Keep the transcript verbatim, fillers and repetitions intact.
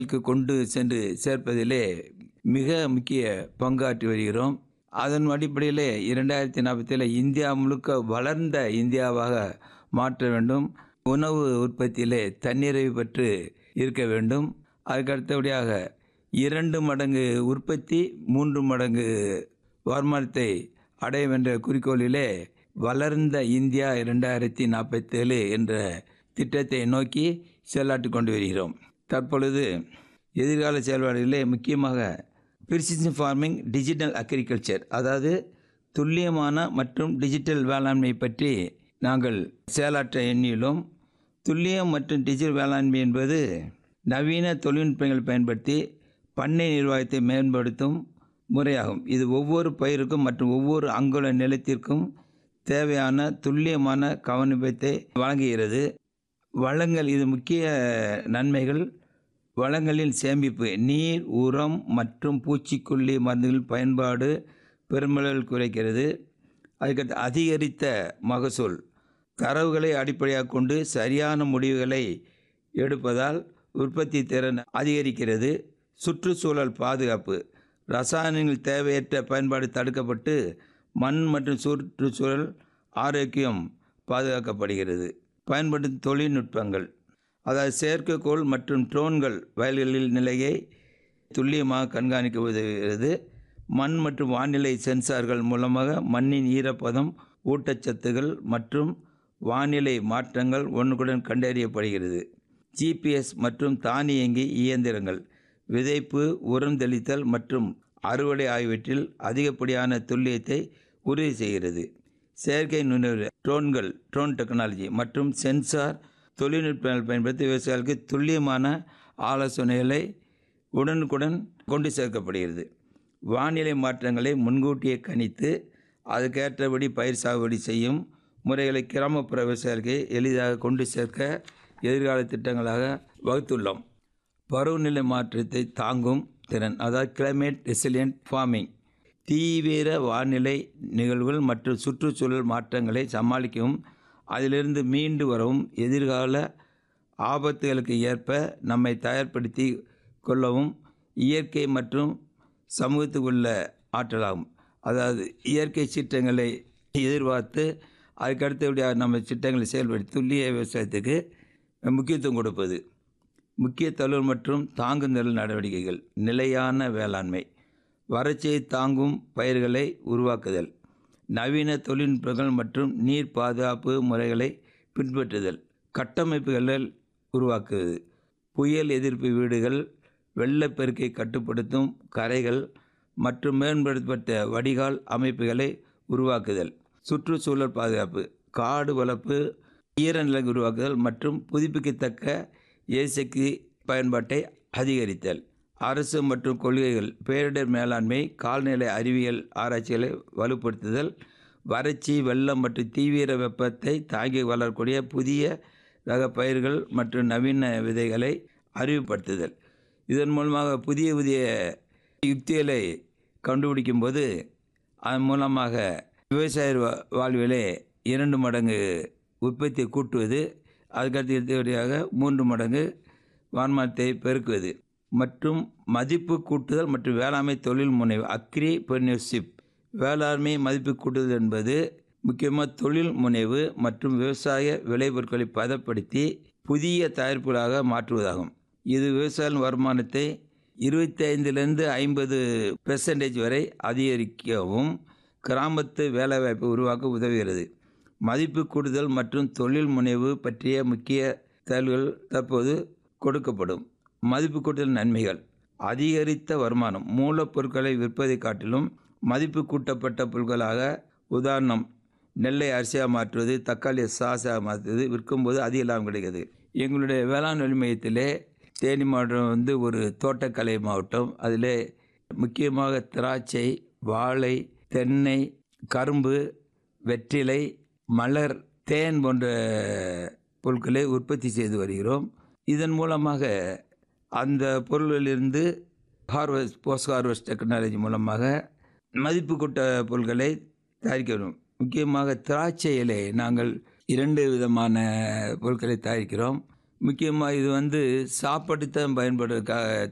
கொண்டு சென்று சேர்ப்பதிலே மிக முக்கிய பங்காற்றி வருகிறோம். அதன் அடிப்படையிலே இரண்டாயிரத்தி நாற்பத்தில் இந்தியா முழுக்க வளர்ந்த இந்தியாவாக மாற்ற வேண்டும். உணவு உற்பத்தியிலே தன்னிறைவு பெற்று இருக்க வேண்டும். அதுக்கு அடுத்தபடியாக இரண்டு மடங்கு உற்பத்தி மூன்று மடங்கு வருமானத்தை அடையும் என்ற குறிக்கோளிலே வளர்ந்த இந்தியா இரண்டாயிரத்தி நாற்பத்தேழு என்ற திட்டத்தை நோக்கி செயலாற்றி கொண்டு வருகிறோம். தற்பொழுது எதிர்கால செயல்பாடுகளிலே முக்கியமாக பிரிசிஷன் ஃபார்மிங், டிஜிட்டல் அக்ரிகல்ச்சர், அதாவது துல்லியமான மற்றும் டிஜிட்டல் வேளாண்மை பற்றி நாங்கள் செயலாற்ற எண்ணியுள்ளோம். துல்லியம் மற்றும் டிஜிட்டல் வேளாண்மை என்பது நவீன தொழில்நுட்பங்களை பயன்படுத்தி பண்ணை நிர்வாகத்தை மேம்படுத்தும் முறையாகும். இது ஒவ்வொரு பயிருக்கும் மற்றும் ஒவ்வொரு அங்குல நிலத்திற்கும் தேவையான துல்லியமான கவனிப்பத்தை வழங்குகிறது. வளங்கள், இது முக்கிய நன்மைகள்: வளங்களின் சேமிப்பு, நீர், உரம் மற்றும் பூச்சிக்கொல்லி மருந்துகள் பயன்பாடு பெருமளவில் குறைக்கிறது. அதுக்கடுத்து அதிகரித்த மகசூல், தரவுகளை அடிப்படையாக கொண்டு சரியான முடிவுகளை எடுப்பதால் உற்பத்தி திறன் அதிகரிக்கிறது. சுற்றுச்சூழல் பாதுகாப்பு, ரசாயனங்கள் தேவையற்ற பயன்பாடு தடுக்கப்பட்டு மண் மற்றும் சுற்றுச்சூழல் ஆரோக்கியம் பாதுகாக்கப்படுகிறது. பயன்படுத்தும் தொழில்நுட்பங்கள், அதாவது செயற்கைக்கோள் மற்றும் ட்ரோன்கள் வயல்களில் நிலையை துல்லியமாக கண்காணிக்க உதவுகிறது. மண் மற்றும் வானிலை சென்சார்கள் மூலமாக மண்ணின் ஈரப்பதம், ஊட்டச்சத்துகள் மற்றும் வானிலை மாற்றங்கள் உடனுக்குடன் கண்டறியப்படுகிறது. ஜிபிஎஸ் மற்றும் தானியங்கி இயந்திரங்கள் விதைப்பு, உரம் தெளித்தல் மற்றும் அறுவடை ஆகியவற்றில் அதிகப்படியான துல்லியத்தை உறுதி செய்கிறது. செயற்கை நுண்ணறிவு, ட்ரோன்கள், ட்ரோன் டெக்னாலஜி மற்றும் சென்சார் தொழில்நுட்பங்கள் பயன்படுத்தி விவசாயிகளுக்கு துல்லியமான ஆலோசனைகளை உடனுக்குடன் கொண்டு சேர்க்கப்படுகிறது. வானிலை மாற்றங்களை முன்கூட்டியே கணித்து அதுக்கேற்றபடி பயிர் சாகுபடி செய்யும் முறைகளை கிராமப்புற விவசாயிகளுக்கு எளிதாக கொண்டு சேர்க்க எதிர்கால திட்டங்களாக வகுத்துள்ளோம். பருவநிலை மாற்றத்தை தாங்கும் திறன், அதாவது கிளைமேட் ரெசிலியன்ட் ஃபார்மிங், தீவிர வானிலை நிகழ்வுகள் மற்றும் சுற்றுச்சூழல் மாற்றங்களை சமாளிக்கவும் அதிலிருந்து மீண்டு வரவும் எதிர்கால ஆபத்துகளுக்கு ஏற்ப நம்மை தயார்படுத்தி கொள்ளவும் இயற்கை மற்றும் சமூகத்துக்குள்ள ஆற்றலாகும். அதாவது இயற்கை சீற்றங்களை எதிர்பார்த்து அதுக்கு அடுத்தபடியாக நம்ம திட்டங்களை செயல்படுத்தி துல்லிய விவசாயத்துக்கு முக்கியத்துவம் கொடுப்பது. முக்கிய தழுவல் மற்றும் தாங்குதல் நடவடிக்கைகள், நிலையான வேளாண்மை, வறட்சியை தாங்கும் பயிர்களை உருவாக்குதல், நவீன தொழில்நுட்பங்கள் மற்றும் நீர் பாதுகாப்பு முறைகளை பின்பற்றுதல், கட்டமைப்புகளை உருவாக்குவது, புயல் எதிர்ப்பு வீடுகள், வெள்ளப்பெருக்கை கட்டுப்படுத்தும் கரைகள் மற்றும் மேம்படுத்தப்பட்ட வடிகால் அமைப்புகளை உருவாக்குதல், சுற்றுச்சூழல் பாதுகாப்பு, காடு வளர்ப்பு, ஈரநிலை உருவாக்குதல் மற்றும் புதுப்பிக்கத்தக்க எரிசக்தி பயன்பாட்டை அதிகரித்தல். அரசு மற்றும் கொள்கைகள், பேரிடர் மேலாண்மை, கால்நிலை அறிவியல் ஆராய்ச்சிகளை வலுப்படுத்துதல், வறட்சி, வெள்ளம் மற்றும் தீவிர வெப்பத்தை தாங்கி வளரக்கூடிய புதிய ரக பயிர்கள் மற்றும் நவீன விதைகளை அறிவுப்படுத்துதல். இதன் மூலமாக புதிய புதிய யுக்திகளை கண்டுபிடிக்கும் போது அதன் மூலமாக விவசாய வாழ்விலே இரண்டு மடங்கு உற்பத்தியை கூட்டுவது, அதுக்கடுத்து எடுத்தபடியாக மூன்று மடங்கு வருமானத்தை பெருக்குவது மற்றும் மதிப்பு கூட்டுதல் மற்றும் வேளாண்மை தொழில் முனைவு, அக்ரிபிரினியர்ஷிப். வேளாண்மை மதிப்பு கூட்டுதல் என்பது முக்கியமாக தொழில் முனைவு மற்றும் விவசாய விளைபொருட்களை பதப்படுத்தி புதிய தயாரிப்புகளாக மாற்றுவதாகும். இது விவசாய வருமானத்தை இருபத்தி ஐந்திலிருந்து ஐம்பது பெர்சன்டேஜ் வரை அதிகரிக்கவும் கிராமத்து வேலைவாய்ப்பை உருவாக்க உதவுகிறது. மதிப்பு கூடுதல் மற்றும் தொழில் முனைவு பற்றிய முக்கிய தகவல்கள் தற்போது கொடுக்கப்படும். மதிப்பு கூட்டுதல் நன்மைகள்: அதிகரித்த வருமானம், மூலப்பொருட்களை விற்பதை காட்டிலும் மதிப்பு கூட்டப்பட்ட பொருட்களாக, உதாரணம் நெல்லை அரிசியாக மாற்றுவது, தக்காளி சாஸாக மாற்றுவது, விற்கும்போது அதிக லாபம் கிடைக்கிறது. எங்களுடைய வேளாண் மையத்திலே தேனி மாவட்டம் வந்து ஒரு தோட்டக்கலை மாவட்டம். அதில் முக்கியமாக திராட்சை, வாழை, தென்னை, கரும்பு, வெற்றிலை, மலர், தேன் போன்ற பொருட்களை உற்பத்தி செய்து வருகிறோம். இதன் மூலமாக அந்த பொருள்களிலிருந்து ஹார்வெஸ்ட், போஸ்ட் ஹார்வெஸ்ட் டெக்னாலஜி மூலமாக மதிப்பு கூட்ட பொருட்களை தயாரிக்கிறோம். முக்கியமாக திராட்சையிலே நாங்கள் இரண்டு விதமான பொருட்களை தயாரிக்கிறோம். முக்கியமாக இது வந்து சாப்பாட்டுக்கு தான் பயன்படுறதுக்காக